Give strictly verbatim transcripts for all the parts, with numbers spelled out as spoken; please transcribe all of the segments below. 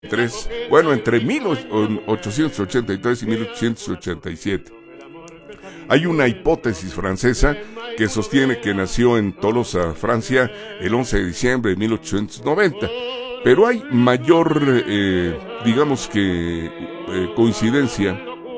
Tres, bueno, entre mil ochocientos ochenta y tres y mil ochocientos ochenta y siete. Hay una hipótesis francesa que sostiene que nació en Tolosa, Francia, el once de diciembre de mil ochocientos noventa. Pero hay mayor, eh, digamos que, eh, coincidencia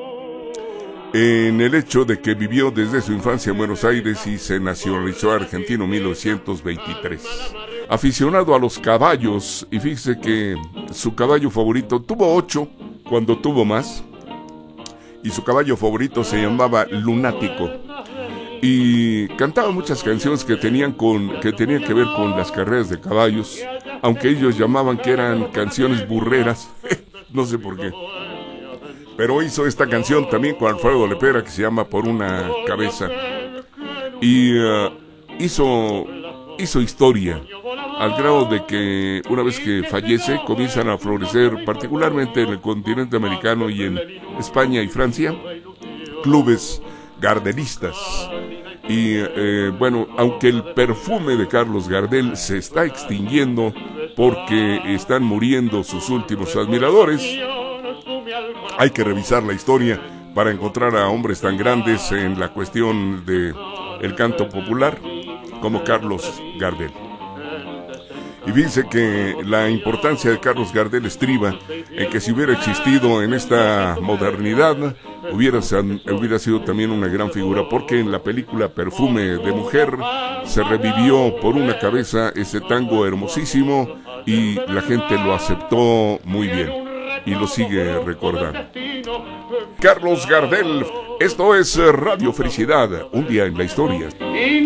en el hecho de que vivió desde su infancia en Buenos Aires y se nacionalizó argentino en mil novecientos veintitrés. Aficionado a los caballos, y fíjese que su caballo favorito, tuvo ocho cuando tuvo más, y su caballo favorito se llamaba Lunático, y cantaba muchas canciones que tenían, con, que tenían que ver con las carreras de caballos, aunque ellos llamaban que eran canciones burreras, no sé por qué. Pero hizo esta canción también con Alfredo Lepera que se llama Por una cabeza, y uh, hizo, hizo historia al grado de que una vez que fallece comienzan a florecer, particularmente en el continente americano y en España y Francia, clubes gardelistas. Y eh, bueno, aunque el perfume de Carlos Gardel se está extinguiendo porque están muriendo sus últimos admiradores, hay que revisar la historia para encontrar a hombres tan grandes en la cuestión de el canto popular como Carlos Gardel. Y fíjense que la importancia de Carlos Gardel estriba en que si hubiera existido en esta modernidad, hubiera, hubiera sido también una gran figura, porque en la película Perfume de Mujer se revivió Por una cabeza, ese tango hermosísimo, y la gente lo aceptó muy bien y lo sigue recordando. Carlos Gardel, esto es Radio Felicidad, un día en la historia.